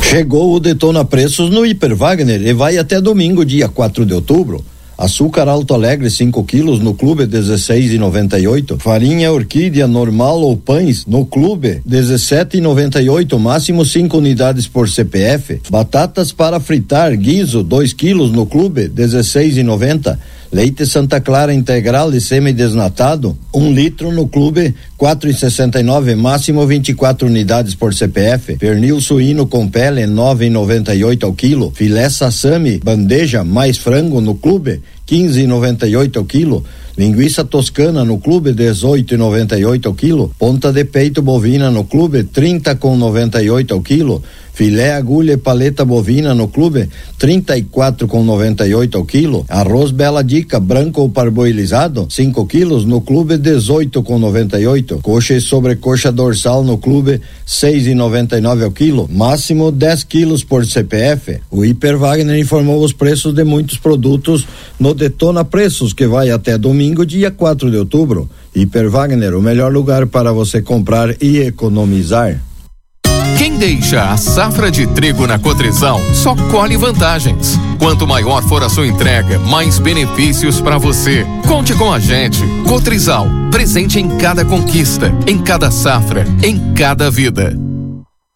Chegou o Detona Preços no Hiper Wagner e vai até domingo, dia 4 de outubro. Açúcar Alto Alegre 5 quilos no clube 16,98. Farinha Orquídea normal ou pães no clube 17,98, máximo 5 unidades por CPF. Batatas para fritar guiso 2 quilos no clube 16,90. Leite Santa Clara integral e semi-desnatado 1 litro no clube 4,69, máximo 24 unidades por CPF. Pernil suíno com pele 9,98 ao quilo. Filé sassami bandeja mais frango no clube 15,98 ao quilo. Linguiça toscana no clube 18,98 ao quilo. Ponta de peito bovina no clube 30,98 ao quilo. Filé agulha e paleta bovina no clube 34,98 ao quilo. Arroz Bela Dica branco ou parboilizado 5 quilos no clube 18,98. Coxa e sobrecoxa dorsal no clube 6,99 ao quilo. Máximo 10 quilos por CPF. O Hiper Wagner informou os preços de muitos produtos no Detona Preços, que vai até domingo, dia 4 de outubro. Hiper Wagner, o melhor lugar para você comprar e economizar. Quem deixa a safra de trigo na Cotrizal só colhe vantagens. Quanto maior for a sua entrega, mais benefícios para você. Conte com a gente. Cotrizal, presente em cada conquista, em cada safra, em cada vida.